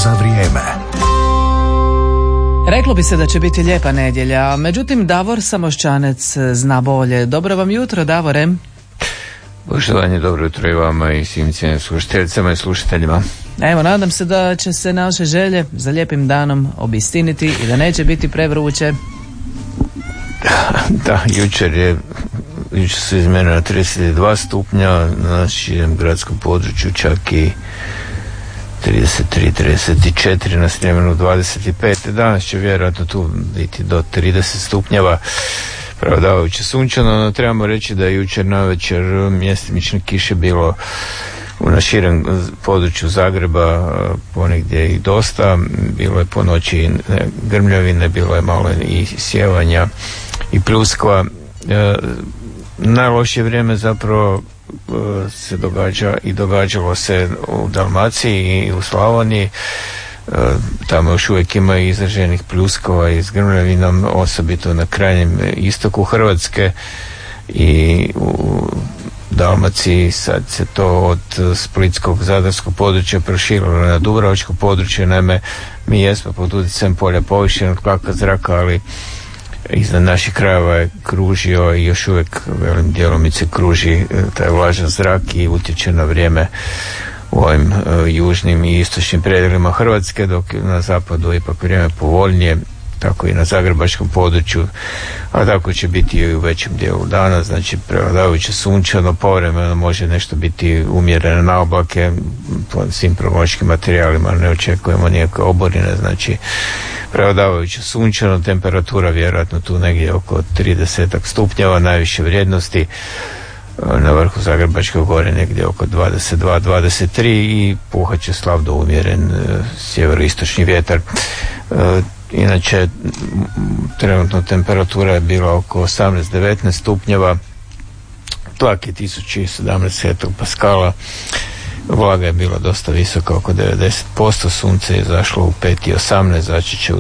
za vrijeme. Reklo bi se da će biti lijepa nedjelja, međutim Davor Samoščanec zna bolje. Dobro vam jutro, Davore. Poštovanje, dobro jutro i vama i svim cijenim slušateljicama i slušateljima. Evo, nadam se da će se naše želje za lijepim danom obistiniti i da neće biti prevruće. Da, jučer su izmjerena 32 stupnja, na našem gradskom području čak i 33, 34, na Sljemenu 25. Danas će vjerojatno tu biti do 30 stupnjeva, prevladavajuće sunčano, no trebamo reći da je jučer navečer mjestimične kiše bilo na širem području Zagreba, ponegdje i dosta. Bilo je po noći grmljavine, bilo je malo i sjevanja i pljuskva. Najlošije vrijeme zapravo se događa i događalo se u Dalmaciji i u Slavoniji. Tamo još uvijek ima izraženih pljuskova i s grmljavinom, osobito na krajnjem istoku Hrvatske i u Dalmaciji. Sad se to od splitskog, zadarskog područja proširilo na dubrovačko područje. Naime, mi jesmo pod utjecajem polja povišenog tlaka zraka, ali iznad naših krajeva je kružio i još uvijek velim djelomice kruži taj vlažan zrak i utječe na vrijeme u ovim južnim i istočnim predjelima Hrvatske, dok na zapadu je ipak vrijeme povoljnije, tako i na zagrebačkom području, a tako će biti i u većem dijelu dana. Znači prevladavajuće sunčano, povremeno može nešto biti umjerene na oblake, po svim prognostičkim materijalima ne očekujemo nikakve oborine, znači prevladavajuće sunčano, temperatura vjerojatno tu negdje oko 30 stupnjeva, najviše vrijednosti na vrhu Zagrebačke gore negdje oko 22-23 i puhat će slab do umjeren sjeveroistočni vjetar. Inače, trenutno temperatura je bila oko 18-19 stupnjeva, tlak je 1017 hektopaskala, vlaga je bila dosta visoka, oko 90%, sunce je zašlo u 5,18, zaći će u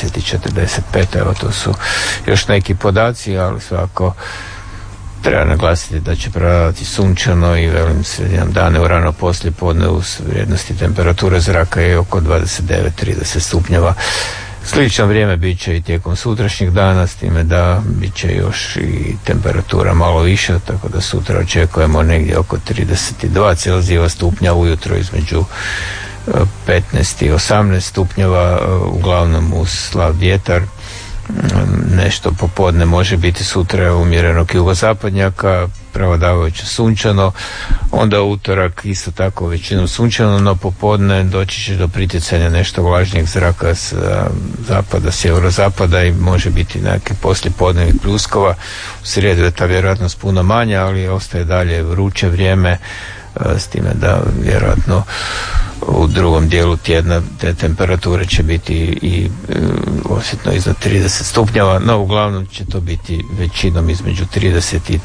20,45, evo to su još neki podaci, ali svako treba naglasiti da će prevladavati sunčano i velim sredinom dana u rano poslije podne uz vrijednosti temperature zraka je oko 29-30 stupnjeva. Slično vrijeme bit će i tijekom sutrašnjeg dana, s time da bit će još i temperatura malo viša, tako da sutra očekujemo negdje oko 32 Celzijeva stupnja, ujutro između 15 i 18 stupnjeva, uglavnom uz slab vjetar. Nešto popodne može biti sutra umjerenog jugozapadnjaka, prevladavajuće sunčano, onda utorak isto tako većinom sunčano, no popodne doći će do pritjecanja nešto vlažnijeg zraka s zapada, sjeverozapada i može biti neke poslijepodnevnih pljuskova. U srijedu je ta vjerojatnost puno manja, ali ostaje dalje vruće vrijeme, s time da vjerojatno u drugom dijelu tjedna te temperature će biti i osjetno iznad 30 stupnjeva, no uglavnom će to biti većinom između 30 i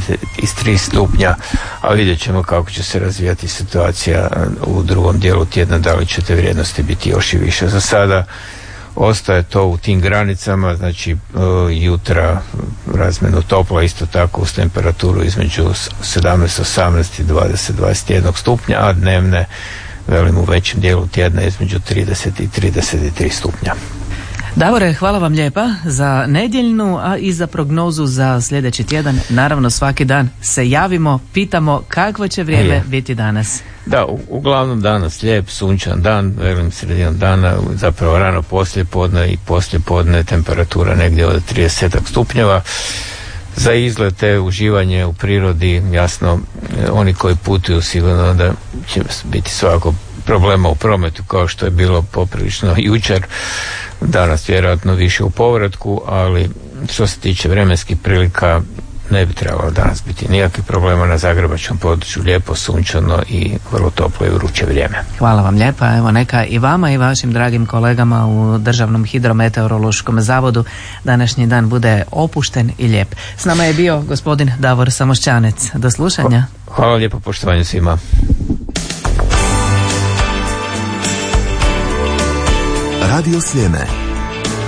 33 stupnja, a vidjet ćemo kako će se razvijati situacija u drugom dijelu tjedna, da li će te vrijednosti biti još i više. Za sada ostaje to u tim granicama, znači jutra razmjerno topla, isto tako uz temperaturu između 17-18 i 20-21 stupnja, a dnevne velim u većem dijelu tjedna između 30 i 33 stupnja. Davore, hvala vam lijepa za nedjeljnu, a i za prognozu za sljedeći tjedan. Naravno svaki dan se javimo, pitamo kakvo će vrijeme biti danas. Da, uglavnom danas lijep, sunčan dan, velim sredinom dana, zapravo rano poslijepodne i poslijepodne temperatura negdje od 30 stupnjeva. Za izlete, uživanje u prirodi, jasno, oni koji putuju sigurno da će biti svako problema u prometu kao što je bilo poprilično jučer, danas vjerojatno više u povratku, ali što se tiče vremenskih prilika ne bi trebalo danas biti nikakvih problema na zagrebačkom području, lijepo sunčano i vrlo toplo i vruće vrijeme. Hvala vam lijepa, evo neka i vama i vašim dragim kolegama u Državnom hidrometeorološkom zavodu današnji dan bude opušten i lijep. S nama je bio gospodin Davor Samoščanec. Do slušanja. Hvala lijepo, poštovanje svima. Radio Sljeme.